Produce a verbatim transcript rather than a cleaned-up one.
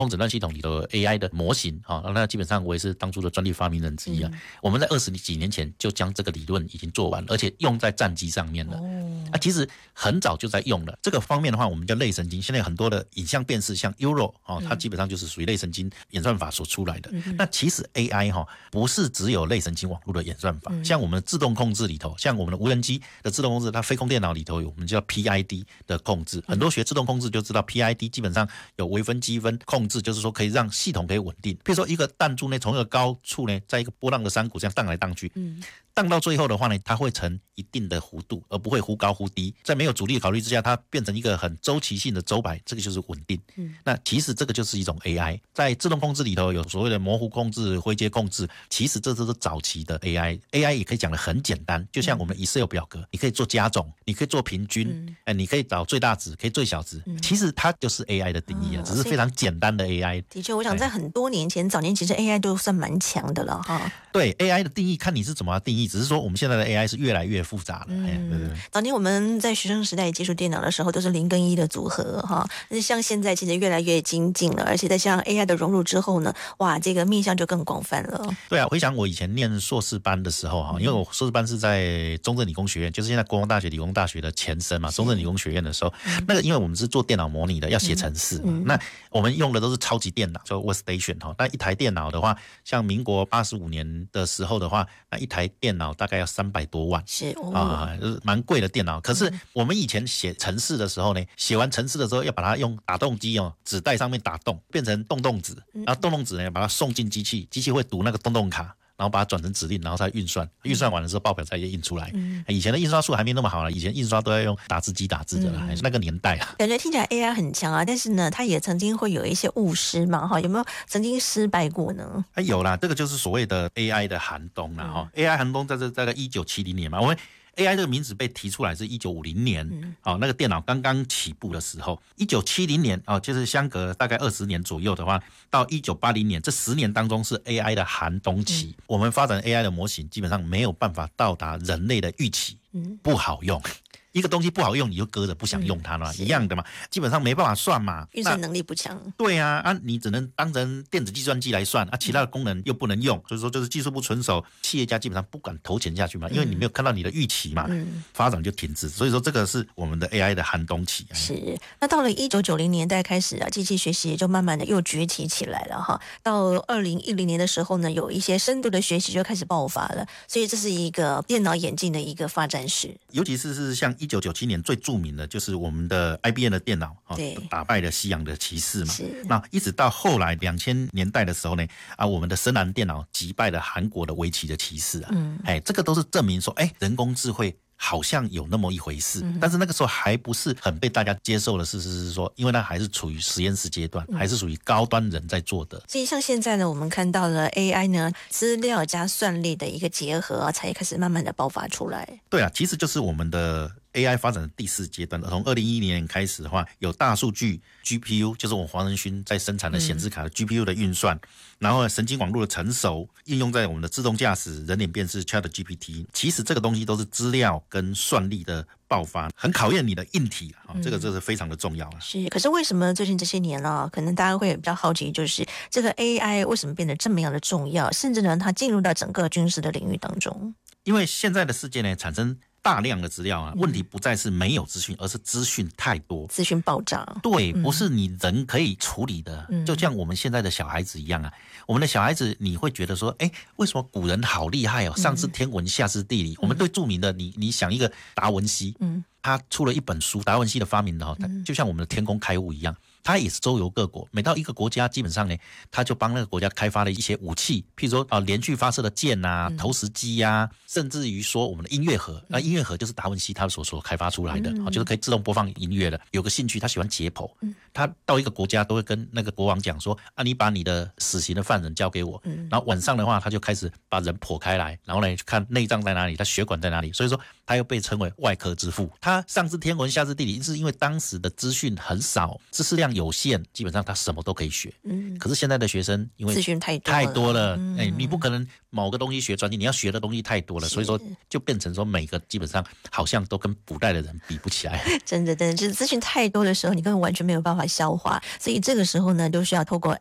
风诊断系统里头 A I 的模型，那基本上我也是当初的专利发明人之一啊。嗯、我们在二十几年前就将这个理论已经做完了，而且用在战机上面了。哦、啊，其实很早就在用了。这个方面的话，我们叫类神经，现在有很多的影像辨识，像 Euro 哦，它基本上就是属于类神经演算法所出来的。嗯、那其实 A I 哈不是只有类神经网络的演算法，嗯、像我们的自动控制里头，像我们的无人机的自动控制，它飞控电脑里头有我们叫 P I D 的控制。很多学自动控制就知道 P I D 基本上有微分积分控制，就是说可以让系统可以稳定。比如说一个弹珠呢，从一个高处呢，在一个波浪的山谷这样荡来荡去，嗯，荡到最后的话呢，它会成一定的弧度，而不会忽高忽低。在没有阻力的考虑之下，它变成一个很周期性的周摆，这个就是稳定。嗯，那其实这个就是一种 A I。在自动控制里头有所谓的模糊控制、灰阶控制，其实这都是早期的 A I。A I 也可以讲得很简单，就像我们 Excel 表格，你可以做加总，你可以做平均，嗯哎、你可以找最大值，可以最小值。嗯、其实它就是 A I 的定义啊，嗯、只是非常简单的 A I。 的确，我想在很多年前、早年其实 A I 都算蛮强的了哈。 对 A I 的定义，看你是怎么定义，只是说我们现在的 A I 是越来越复杂了。嗯，对对对， 早年我们在学生时代接触电脑的时候，都是零跟一的组合哈。像现在其实越来越精进了，而且再加上 A I 的融入之后呢，哇，这个面向就更广泛了。 对啊，回想我以前念硕士班的时候哈，因为我硕士班是在中正理工学院，就是现在国防大学理工大学的前身嘛，中正理工学院的时候，嗯、那个因为我们是做电脑模拟的，要写程式嘛，嗯嗯、那我们用的都是超级电脑，叫 Workstation 哈。那一台电脑的话，像民国八十五年的时候的话，那一台电脑大概要三百多万，是哦，啊，就是蛮贵的电脑。可是我们以前写程式的时候呢，写完程式的时候要把它用打洞机哦，纸袋上面打洞，变成洞洞纸，然后洞洞纸呢把它送进机器，机器会读那个洞洞卡。然后把它转成指令，然后再运算，运算完了之后报表才印出来。嗯、以前的印刷术还没那么好了，以前印刷都要用打字机打字的了，嗯、那个年代啊。 感觉听起来 A I 很强啊，但是呢，它也曾经会有一些误失嘛，哈，有没有曾经失败过呢？ 哎，有啦，这个就是所谓的 A I 的寒冬啦，哈、嗯、，A I 寒冬在这大概一九七零年嘛，我们。A I 这个名字被提出来是一九五零年，嗯哦、那个电脑刚刚起步的时候，一九七零年、哦、就是相隔大概二十年左右的话，到一九八零年这十年当中是 A I 的寒冬期。嗯、我们发展 A I 的模型基本上没有办法到达人类的预期，嗯、不好用。一个东西不好用，你就搁着不想用它了，嗯、一样的嘛，基本上没办法算嘛， 运算能力不强。 对啊，啊，你只能当成电子计算机来算，啊，其他的功能又不能用，所以说就是技术不成熟，企业家基本上不敢投钱下去嘛，因为你没有看到你的预期嘛，嗯、发展就停滞。所以说这个是我们的 A I 的寒冬期。 是，那到了一九九零年代开始啊，机器学习也就慢慢的又崛起起来了哈。到二零一零年的时候呢，有一些深度的学习就开始爆发了，所以这是一个电脑演进的一个发展史。 尤其是是像一九九七年最著名的就是我们的 I B M 的电脑，对，打败了西洋的骑士嘛。那一直到后来两千年代的时候呢，啊，我们的深蓝电脑击败了韩国的围棋的骑士啊，嗯，哎，这个都是证明说，哎，人工智慧好像有那么一回事，嗯、但是那个时候还不是很被大家接受的事实是说，因为它还是处于实验室阶段，嗯、还是属于高端人在做的。 所以像现在呢，我们看到了 A I 呢，资料加算力的一个结合、啊，才开始慢慢的爆发出来。 对啊，其实就是我们的A I 发展的第四阶段，从二零一一年开始的话，有大数据 G P U， 就是我们黄仁勋在生产的显示卡的 G P U 的运算，嗯、然后神经网络的成熟，应用在我们的自动驾驶、人脸辨识 Chat G P T。其实这个东西都是资料跟算力的爆发，很考验你的硬体啊，这个这是非常的重要啊。 是，可是为什么最近这些年啊，可能大家会比较好奇，就是这个 A I 为什么变得这么样的重要，甚至呢，它进入到整个军事的领域当中？ 因为现在的世界呢，产生大量的资料啊，问题不再是没有资讯，而是资讯太多， 资讯爆炸。 对，不是你人可以处理的，嗯、就像我们现在的小孩子一样啊。我们的小孩子，你会觉得说，哎，为什么古人好厉害哦？上知天文，下知地理。嗯、我们对著名的，你你想一个达文西，嗯，他出了一本书，达文西的发明的哦，就像我们的天工开物一样。他也是周游各国，每到一个国家，基本上呢，他就帮那个国家开发了一些武器，譬如说啊，连续发射的箭啊、投石机啊，甚至于说我们的音乐盒，那音乐盒就是达文西他所所开发出来的，就是可以自动播放音乐的。有个兴趣，他喜欢解剖，他到一个国家都会跟那个国王讲说啊，你把你的死刑的犯人交给我，然后晚上的话，他就开始把人剖开来，然后呢看内脏在哪里，他血管在哪里，所以说他又被称为外科之父。他上知天文，下知地理，是因为当时的资讯很少，知识量量有限，基本上他什么都可以学。 嗯， 可是现在的学生因为资讯太多太多了， 嗯哎，你不可能某个东西学专精，你要学的东西太多了，所以说就变成说每个基本上好像都跟古代的人比不起来。 真的，真的，就是资讯太多的时候，你根本完全没有办法消化，所以这个时候呢，都需要透过